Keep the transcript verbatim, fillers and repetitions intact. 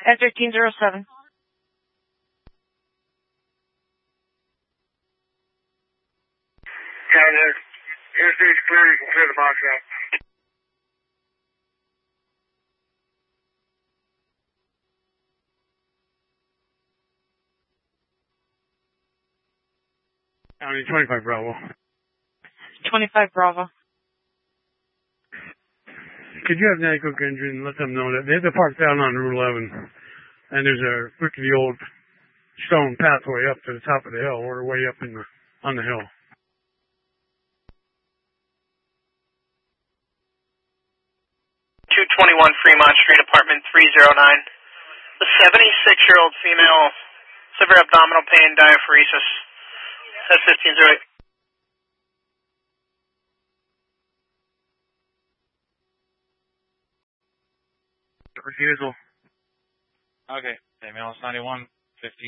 F thirteen zero seven. Counter. Interstate's clear. You can clear the box out. County twenty-five Bravo. twenty-five Bravo. Could you have Nanticoke Engine let them know that they have to park down on Route eleven, and there's a rickety old stone pathway up to the top of the hill, or way up in the on the hill. two twenty-one Fremont Street, apartment three oh nine. The seventy-six-year-old female, severe abdominal pain, diaphoresis. That's fifteen oh eight. Refusal. Okay. Ambulance ninety-one, fifteen.